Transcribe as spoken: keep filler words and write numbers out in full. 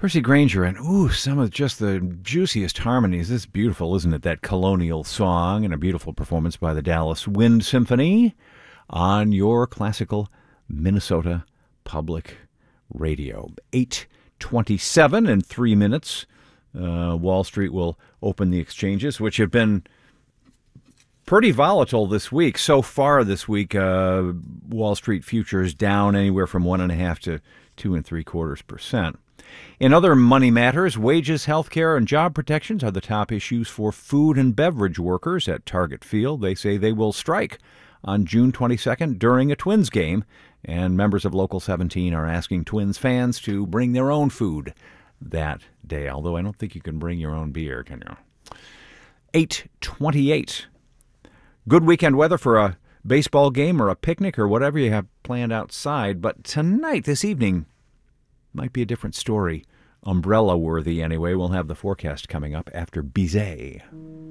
Percy Granger, and ooh, some of just the juiciest harmonies. This is beautiful, isn't it? That colonial song and a beautiful performance by the Dallas Wind Symphony on your classical Minnesota Public Radio. eight twenty-seven in three minutes. Uh, Wall Street will open the exchanges, which have been pretty volatile this week. So far this week, uh, Wall Street futures down anywhere from one and a half to two and three quarters percent. In other money matters, wages, health care, and job protections are the top issues for food and beverage workers at Target Field. They say they will strike on June twenty-second during a Twins game, and members of Local seventeen are asking Twins fans to bring their own food that day, although I don't think you can bring your own beer, can you? eight twenty-eight. Good weekend weather for a baseball game or a picnic or whatever you have planned outside, but tonight, this evening, might be a different story. Umbrella worthy anyway. We'll have the forecast coming up after Bizet.